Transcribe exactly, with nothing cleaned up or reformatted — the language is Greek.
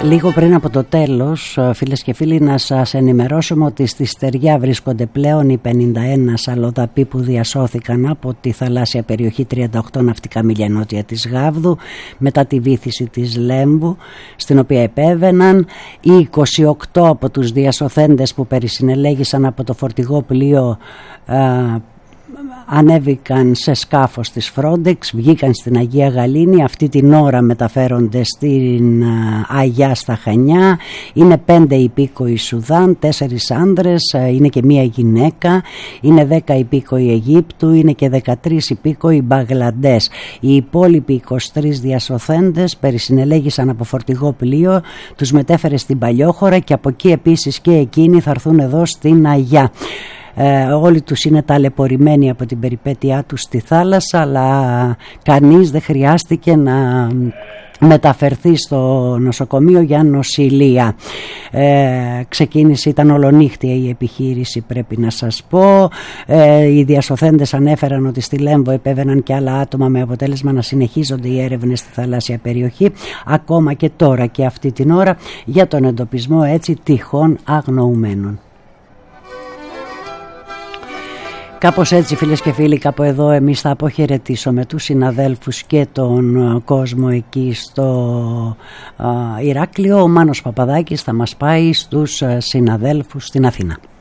Λίγο πριν από το τέλος, φίλες και φίλοι, να σας ενημερώσουμε ότι στη στεριά βρίσκονται πλέον οι πενήντα ένα αλλοδαποί που διασώθηκαν από τη θαλάσσια περιοχή τριάντα οκτώ ναυτικά μίλια νότια της Γάβδου μετά τη βύθιση της Λέμβου, στην οποία επέβαιναν. Οι είκοσι οκτώ από τους διασωθέντες που περισυνελέγησαν από το φορτηγό πλοίο α, ανέβηκαν σε σκάφος της Frontex, βγήκαν στην Αγία Γαλήνη, αυτή την ώρα μεταφέρονται στην Αγιά στα Χανιά. Είναι πέντε υπήκοοι Σουδάν, τέσσερις άνδρες, είναι και μία γυναίκα, είναι δέκα υπήκοοι Αιγύπτου, είναι και δεκατρείς υπήκοοι Μπαγλαντές. Οι υπόλοιποι είκοσι τρεις διασωθέντες περισυνελέγησαν από φορτηγό πλοίο, τους μετέφερε στην Παλιόχώρα και από εκεί επίσης και εκείνοι θα έρθουν εδώ στην Αγιά. Ε, όλοι τους είναι ταλαιπωρημένοι από την περιπέτειά τους στη θάλασσα, αλλά κανείς δεν χρειάστηκε να μεταφερθεί στο νοσοκομείο για νοσηλεία. Ε, ξεκίνησε, ήταν ολονύχτια η επιχείρηση, πρέπει να σας πω. Ε, οι διασωθέντες ανέφεραν ότι στη Λέμβο επέβαιναν και άλλα άτομα, με αποτέλεσμα να συνεχίζονται οι έρευνες στη θαλάσσια περιοχή ακόμα και τώρα και αυτή την ώρα για τον εντοπισμό έτσι τυχόν αγνοουμένων. Κάπως έτσι, φίλες και φίλοι, κάπου εδώ εμείς θα αποχαιρετήσουμε τους συναδέλφους και τον κόσμο εκεί στο α, Ηράκλειο. Ο Μάνος Παπαδάκης θα μας πάει στους συναδέλφους στην Αθήνα.